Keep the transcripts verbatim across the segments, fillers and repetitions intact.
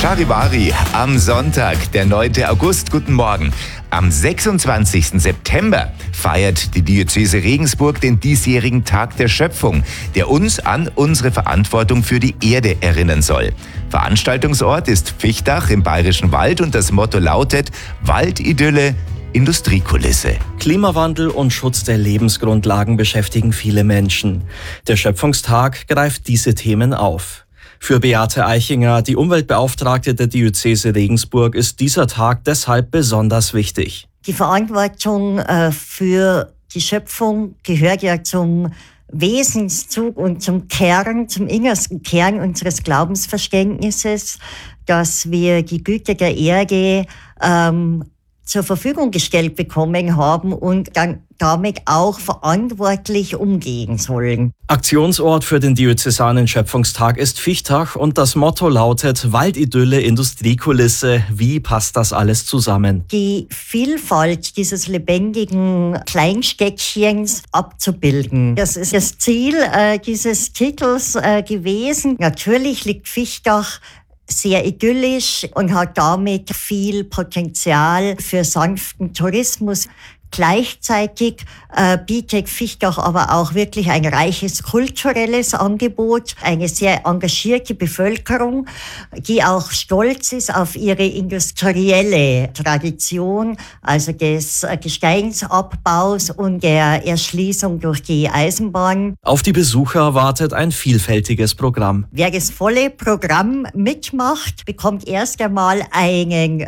Charivari am Sonntag, der neunte August. Guten Morgen. Am sechsundzwanzigsten September feiert die Diözese Regensburg den diesjährigen Tag der Schöpfung, der uns an unsere Verantwortung für die Erde erinnern soll. Veranstaltungsort ist Fichtach im Bayerischen Wald und das Motto lautet Waldidylle, Industriekulisse. Klimawandel und Schutz der Lebensgrundlagen beschäftigen viele Menschen. Der Schöpfungstag greift diese Themen auf. Für Beate Eichinger, die Umweltbeauftragte der Diözese Regensburg, ist dieser Tag deshalb besonders wichtig. Die Verantwortung äh, für die Schöpfung gehört ja zum Wesenszug und zum Kern, zum innersten Kern unseres Glaubensverständnisses, dass wir die Güter der Erde ähm, zur Verfügung gestellt bekommen haben und dann damit auch verantwortlich umgehen sollen. Aktionsort für den diözesanen Schöpfungstag ist Fichtach und das Motto lautet Waldidylle, Industriekulisse. Wie passt das alles zusammen? Die Vielfalt dieses lebendigen Kleinstädtchens abzubilden. Das ist das Ziel äh, dieses Titels äh, gewesen. Natürlich liegt Fichtach sehr idyllisch und hat damit viel Potenzial für sanften Tourismus. Gleichzeitig äh, bietet Fichtach aber auch wirklich ein reiches kulturelles Angebot, eine sehr engagierte Bevölkerung, die auch stolz ist auf ihre industrielle Tradition, also des äh, Gesteinsabbaus und der Erschließung durch die Eisenbahn. Auf die Besucher wartet ein vielfältiges Programm. Wer das volle Programm mitmacht, bekommt erst einmal einen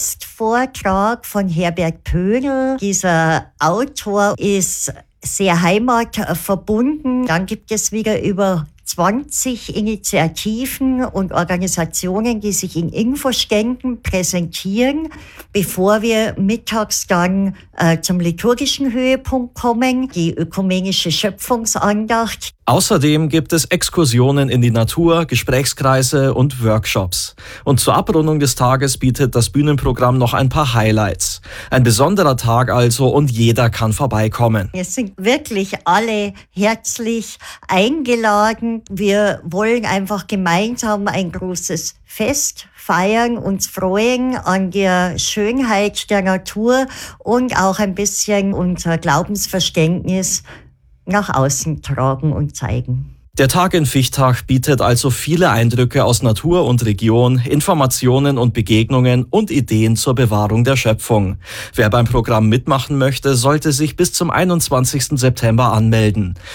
Festvortrag von Herbert Pöhnl. Dieser Der Autor ist sehr heimatverbunden. Dann gibt es wieder über zwanzig Initiativen und Organisationen, die sich in Infoständen präsentieren, bevor wir mittags dann äh, zum liturgischen Höhepunkt kommen, die ökumenische Schöpfungsandacht. Außerdem gibt es Exkursionen in die Natur, Gesprächskreise und Workshops. Und zur Abrundung des Tages bietet das Bühnenprogramm noch ein paar Highlights. Ein besonderer Tag also und jeder kann vorbeikommen. Es sind wirklich alle herzlich eingeladen. Wir wollen einfach gemeinsam ein großes Fest feiern, uns freuen an der Schönheit der Natur und auch ein bisschen unser Glaubensverständnis nach außen tragen und zeigen. Der Tag in Fichtach bietet also viele Eindrücke aus Natur und Region, Informationen und Begegnungen und Ideen zur Bewahrung der Schöpfung. Wer beim Programm mitmachen möchte, sollte sich bis zum einundzwanzigsten September anmelden.